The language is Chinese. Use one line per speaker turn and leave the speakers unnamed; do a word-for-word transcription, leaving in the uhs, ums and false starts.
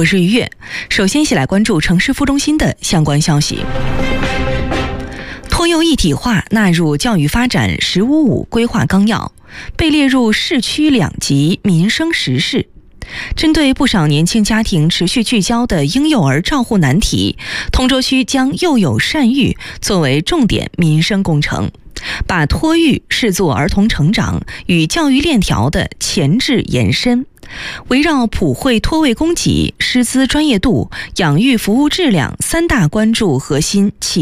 我是于月。首先一起来关注城市副中心的相关消息。托幼一体化纳入教育发展“十五五”规划纲要，被列入市区两级民生实事。针对不少年轻家庭持续聚焦的婴幼儿照护难题，通州区将幼友善育作为重点民生工程，把托育视作儿童成长与教育链条的前置延伸，围绕普惠托喂供给、师资专业度、养育服务质量三大关注核心起